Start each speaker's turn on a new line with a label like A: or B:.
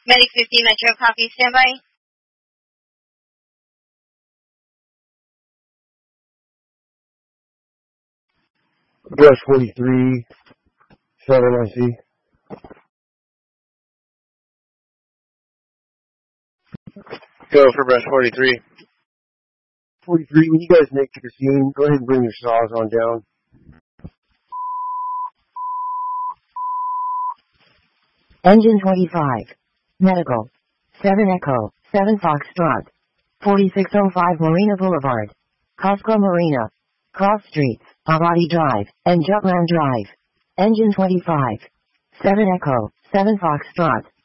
A: Medic 50 Metro, copy, standby.
B: Brush 43, 7 IC.
C: Go for Brush 43.
B: 43, when you guys make the scene, go ahead and bring your saws on down.
D: Engine 25. Medical. 7 Echo, 7 Foxtrot. 4605 Marina Boulevard. Costco Marina. Cross Streets, Abadi Drive, and Jutland Drive. Engine 25. 7 Echo, 7 Foxtrot.